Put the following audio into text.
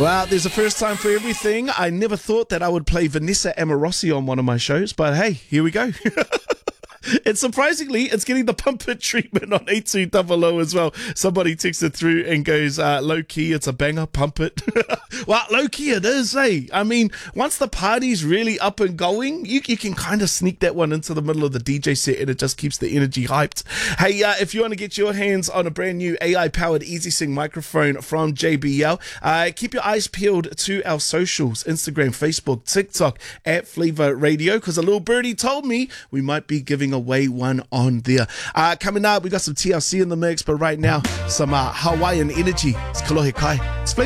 Well, there's a first time for everything. I never thought that I would play Vanessa Amorosi on one of my shows, but hey, here we go. And surprisingly, it's getting the pump it treatment on 8200 as well. Somebody texted through and goes, low key, it's a banger, pump it. Well, low key it is, eh? I mean, once the party's really up and going, you can kind of sneak that one into the middle of the DJ set and it just keeps the energy hyped. Hey, if you want to get your hands on a brand new AI-powered EasySing microphone from JBL, keep your eyes peeled to our socials, Instagram, Facebook, TikTok, at Flavor Radio, because a little birdie told me we might be giving away one on there. Coming up, we got some TLC in the mix, but right now, some Hawaiian energy. It's Kalohe Kai. It's